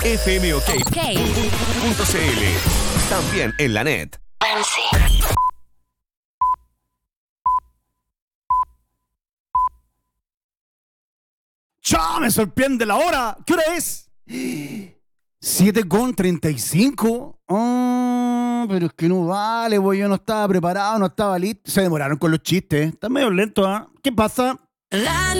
fmok.cl. También en la net. ¡Chao! Me sorprende la hora. ¿Qué hora es? 7:35. Pero es que no vale, pues yo no estaba preparado, no estaba listo. Se demoraron con los chistes. Están medio lentos, ¿ah? ¿Qué pasa? La